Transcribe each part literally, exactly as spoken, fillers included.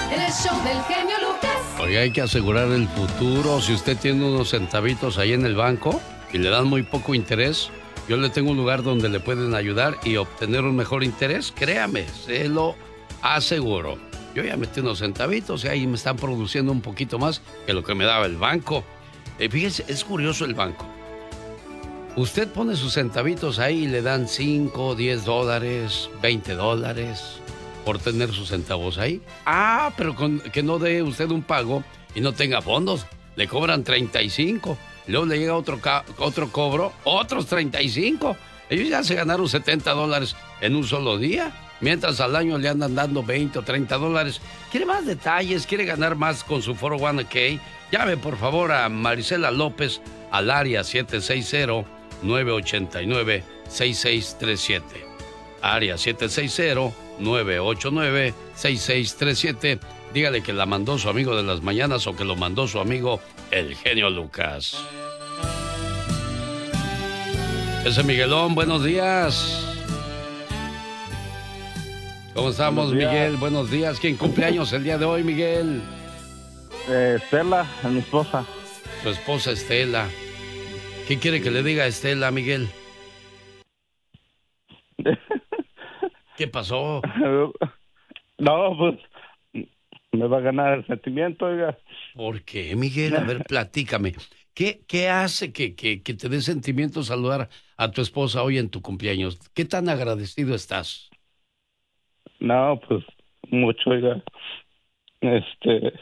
en el show del genio Lucas. Oiga, hay que asegurar el futuro. Si usted tiene unos centavitos ahí en el banco y le dan muy poco interés, yo le tengo un lugar donde le pueden ayudar y obtener un mejor interés. Créame, se lo aseguro. Yo ya metí unos centavitos y ahí me están produciendo un poquito más que lo que me daba el banco. Eh, fíjese, es curioso el banco. Usted pone sus centavitos ahí y le dan cinco, diez dólares, veinte dólares por tener sus centavos ahí. Ah, pero con, que no dé usted un pago y no tenga fondos. Le cobran treinta y cinco. Luego le llega otro, otro cobro, otros treinta y cinco. Ellos ya se ganaron setenta dólares en un solo día. Mientras al año le andan dando veinte o treinta dólares. ¿Quiere más detalles? ¿Quiere ganar más con su cuatro oh uno k? Llame por favor a Marisela López al área siete seis cero, nueve ocho nueve, seis seis tres siete. Área siete seis cero, nueve ocho nueve, seis seis tres siete. Dígale que la mandó su amigo de las mañanas o que lo mandó su amigo el genio Lucas. Ese Miguelón, buenos días. ¿Cómo estamos, Miguel? Buenos días. ¿Quién cumpleaños el día de hoy, Miguel? Eh, Estela, mi esposa. Su esposa Estela. ¿Qué quiere que le diga a Estela, Miguel? ¿Qué pasó? No, pues me va a ganar el sentimiento, oiga. ¿Por qué, Miguel? A ver, platícame. ¿Qué, qué hace que, que, que te dé sentimiento saludar a tu esposa hoy en tu cumpleaños? ¿Qué tan agradecido estás? No, pues mucho, oiga. Este,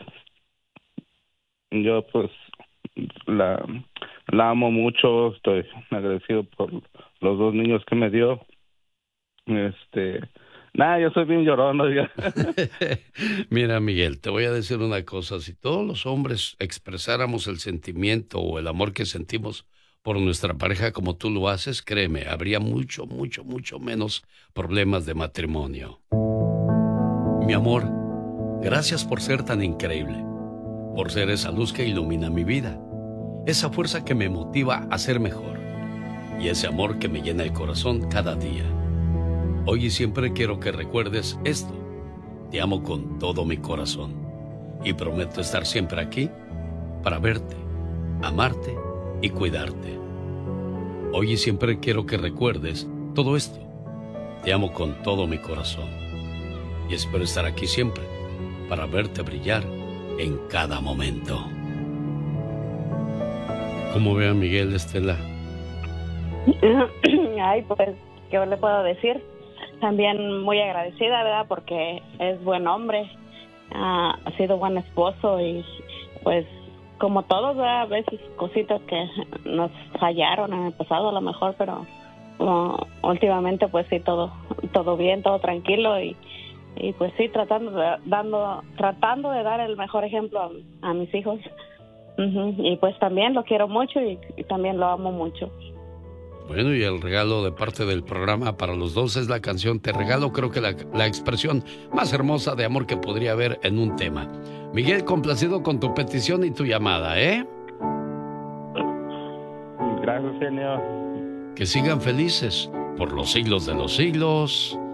yo pues la, la amo mucho, estoy agradecido por los dos niños que me dio. Este, nada, yo soy bien llorón, oiga. Mira, Miguel, te voy a decir una cosa. Si todos los hombres expresáramos el sentimiento o el amor que sentimos por nuestra pareja como tú lo haces, créeme, habría mucho, mucho, mucho menos problemas de matrimonio. Mi amor, gracias por ser tan increíble, por ser esa luz que ilumina mi vida, esa fuerza que me motiva a ser mejor y ese amor que me llena el corazón cada día. Hoy y siempre quiero que recuerdes esto. Te amo con todo mi corazón y prometo estar siempre aquí para verte, amarte y cuidarte. Hoy y siempre quiero que recuerdes todo esto. Te amo con todo mi corazón y espero estar aquí siempre para verte brillar en cada momento. ¿Cómo ve a Miguel, Estela? Ay, pues, ¿qué le puedo decir? También muy agradecida, ¿verdad? Porque es buen hombre, uh, ha sido buen esposo y pues como todos, ¿verdad? A veces cositas que nos fallaron en el pasado a lo mejor, pero uh, últimamente pues sí, todo todo bien, todo tranquilo y, y pues sí, tratando de, dando, tratando de dar el mejor ejemplo a, a mis hijos. Uh-huh. Y pues también lo quiero mucho y, y también lo amo mucho. Bueno, y el regalo de parte del programa para los dos es la canción Te Regalo, creo que la, la expresión más hermosa de amor que podría haber en un tema. Miguel, complacido con tu petición y tu llamada, ¿eh? Gracias, señor. Que sigan felices por los siglos de los siglos.